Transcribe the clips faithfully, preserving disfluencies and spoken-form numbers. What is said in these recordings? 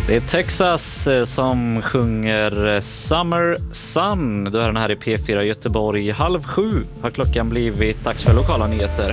Det är Texas som sjunger Summer Sun. Du hör den här i P fyra Göteborg. Halv sju har klockan blivit. Dags för lokala nyheter.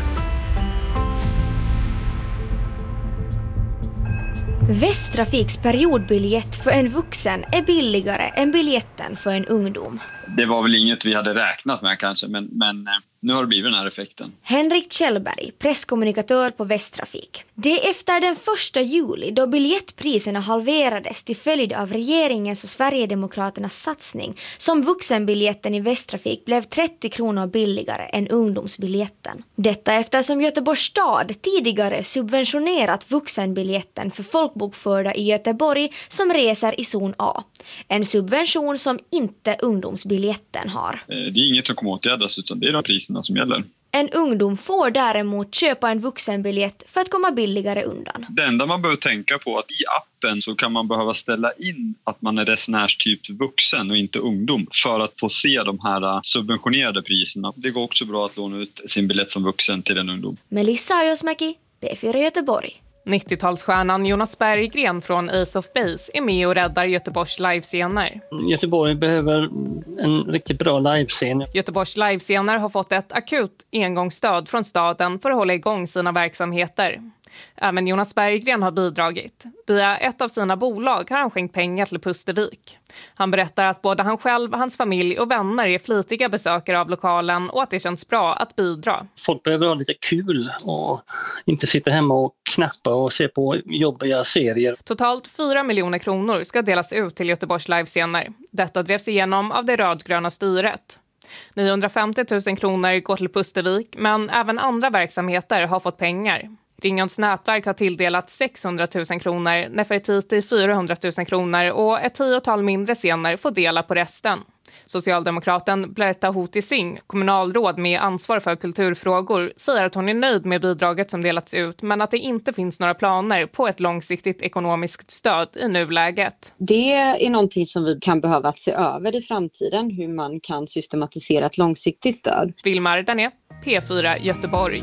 Västtrafiks periodbiljett för en vuxen är billigare än biljetten för en ungdom. Det var väl inget vi hade räknat med kanske, men, men nu har det blivit den här effekten. Henrik Kjellberg, presskommunikatör på Västtrafik. Det är efter den första juli då biljettpriserna halverades till följd av regeringens och Sverigedemokraternas satsning som vuxenbiljetten i Västtrafik blev trettio kronor billigare än ungdomsbiljetten. Detta eftersom Göteborgs stad tidigare subventionerat vuxenbiljetten för folkbokförda i Göteborg som reser i zon A. En subvention som inte ungdomsbiljetten har. Det är inget som kommer åtgärdas, utan det är de priserna som gäller. En ungdom får däremot köpa en vuxenbiljett för att komma billigare undan. Det enda man behöver tänka på är att i appen så kan man behöva ställa in att man är resenärstyp vuxen och inte ungdom för att få se de här subventionerade priserna. Det går också bra att låna ut sin biljett som vuxen till en ungdom. Melissa Ajosmäki, P fyra Göteborg. nittiotalsstjärnan Jonas Berggren från Ace of Base är med och räddar Göteborgs livescener. Göteborg behöver en riktigt bra livescen. Göteborgs livescener har fått ett akut engångsstöd från staden för att hålla igång sina verksamheter. Även Jonas Berggren har bidragit. Via ett av sina bolag har han skänkt pengar till Pustervik. Han berättar att både han själv, hans familj och vänner är flitiga besökare av lokalen och att det känns bra att bidra. Folk behöver ha lite kul och inte sitta hemma och knappa och se på jobbiga serier. Totalt fyra miljoner kronor ska delas ut till Göteborgs livescener. Detta drevs igenom av det rödgröna styret. niohundrafemtio tusen kronor går till Pustervik, men även andra verksamheter har fått pengar. Ringens nätverk har tilldelat sexhundra tusen kronor, Nefertiti fyrahundra tusen kronor och ett tiotal mindre scener får dela på resten. Socialdemokraten Blerta Hoti Singh, kommunalråd med ansvar för kulturfrågor, säger att hon är nöjd med bidraget som delats ut, men att det inte finns några planer på ett långsiktigt ekonomiskt stöd i nuläget. Det är någonting som vi kan behöva se över i framtiden, hur man kan systematisera ett långsiktigt stöd. Vilmar Dané, P fyra Göteborg.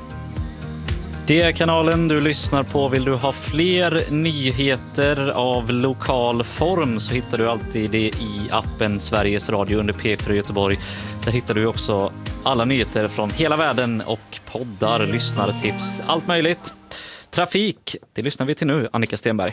Det är kanalen du lyssnar på. Vill du ha fler nyheter av lokal form så hittar du alltid det i appen Sveriges Radio under P fyra Göteborg. Där hittar du också alla nyheter från hela världen och poddar, lyssnartips, allt möjligt. Trafik, det lyssnar vi till nu, Annika Stenberg.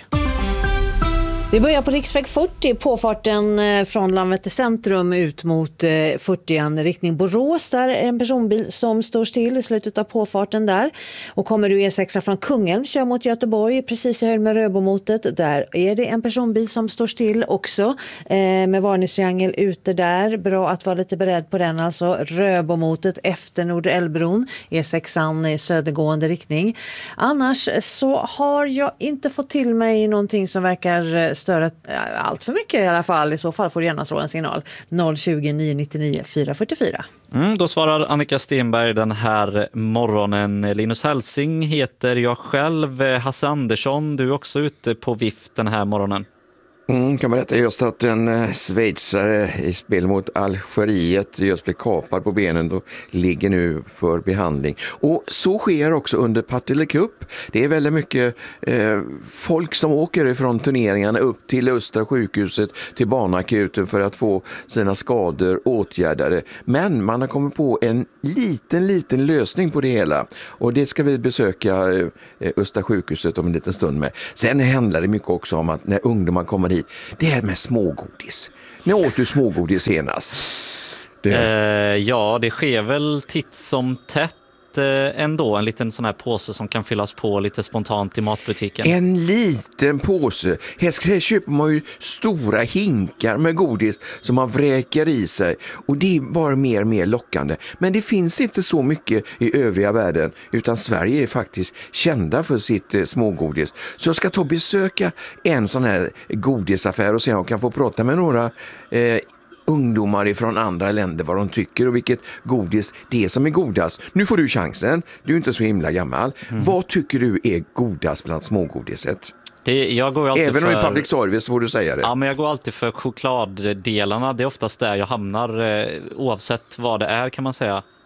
Vi börjar på riksväg fyrtio, påfarten från Landvetter centrum ut mot fyrtioan riktning Borås. Där är en personbil som står still i slutet av påfarten där. Och kommer du E sex från Kungälv, kör mot Göteborg, precis i höjd med Röbomotet. Där är det en personbil som står still också med varningstriangel ute där. Bra att vara lite beredd på den, alltså Röbomotet efter Nordälvbron, E sexan i södergående riktning. Annars så har jag inte fått till mig någonting som verkar störa allt för mycket i alla fall. I så fall får du gärna slå en signal noll tjugo, nio nittionio, fyra fyrtiofyra. Mm, då svarar Annika Stenberg den här morgonen. Linus Hälsing heter jag själv. Hasse Andersson, du är också ute på vift den här morgonen. Mm, kan berätta just att en eh, schweizare i spel mot Algeriet just blev kapad på benen och ligger nu för behandling. Och så sker också under Partille Cup. Det är väldigt mycket eh, folk som åker ifrån turneringarna upp till Östra sjukhuset till barnakuten för att få sina skador åtgärdade. Men man har kommit på en liten, liten lösning på det hela. Och det ska vi besöka eh, Östra sjukhuset om en liten stund med. Sen handlar det mycket också om att när ungdomar kommer hit, det här med smågodis. När åt du smågodis senast? Det... Eh, ja, det sker väl titt som tätt eh, ändå. En liten sån här påse som kan fyllas på lite spontant i matbutiken. En liten påse. Här köper man ju stora hinkar med godis som man vräker i sig. Och det är bara mer och mer lockande. Men det finns inte så mycket i övriga världen. Utan Sverige är faktiskt kända för sitt eh, smågodis. Så jag ska ta och besöka en sån här godisaffär och se om jag kan få prata med några eh, ungdomar från andra länder vad de tycker och vilket godis det är som är godast. Nu får du chansen. Du är inte så himla gammal. Mm. Vad tycker du är godast bland smågodiset? Det, jag går alltid Även om för... i public service får du säga det. Ja, men jag går alltid för chokladdelarna. Det är oftast där jag hamnar eh, oavsett vad det är, kan man säga.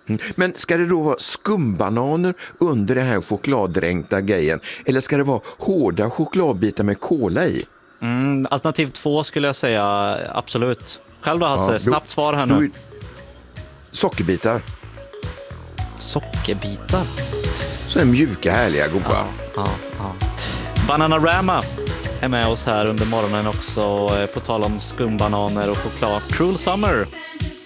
Mm. Men ska det då vara skumbananer under den här chokladdränkta grejen? Eller ska det vara hårda chokladbitar med kola i? Mm, alternativ två skulle jag säga, absolut. Själv då Hasse, Ja, då, snabbt svar här nu. Då, sockerbitar. Sockerbitar? Så är mjuka, härliga, goda. Ja, ja, ja. Bananarama är med oss här under morgonen också, på tal om skumbananer och choklad. Cruel Summer.